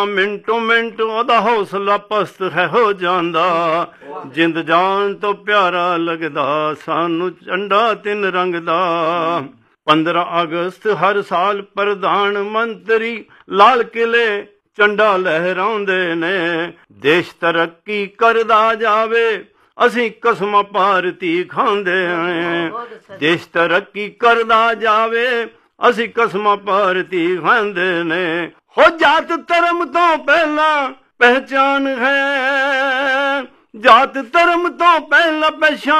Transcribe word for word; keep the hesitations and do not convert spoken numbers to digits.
ਮਿੰਟੋ minute ਉਹਦਾ ਹੌਸਲਾ ਪਸਤ ਹੈ ਹੋ ਜਾਂਦਾ। ਜਿੰਦ ਜਾਨ ਤੋਂ ਪਿਆਰਾ ਲੱਗਦਾ ਸਾਨੂੰ ਝੰਡਾ ਤਿੰਨ ਰੰਗ ਦਾ। ਪੰਦਰਾਂ ਅਗਸਤ ਹਰ ਸਾਲ ਪ੍ਰਧਾਨ ਮੰਤਰੀ ਲਾਲ ਕਿਲੇ ਝੰਡਾ ਲਹਿਰਾਉਂਦੇ ਨੇ। ਦੇਸ਼ ਤਰੱਕੀ ਕਰਦਾ ਜਾਵੇ ਅਸੀਂ ਕਸਮਾਂ ਭਾਰਤੀ ਖਾਂਦੇ ਆਂ। ਦੇਸ਼ ਤਰੱਕੀ ਕਰਦਾ ਜਾਵੇ ਅਸੀਂ ਕਸਮਾਂ ਭਾਰਤੀ ਖਾਂਦੇ ਨੇ। ਹੋ ਜਾਤ ਧਰਮ ਤੋਂ ਪਹਿਲਾਂ ਪਹਿਚਾਨ ਹੈ, ਜਾਤ ਧਰਮ ਤੋਂ ਪਹਿਲਾਂ ਪਛਾਣ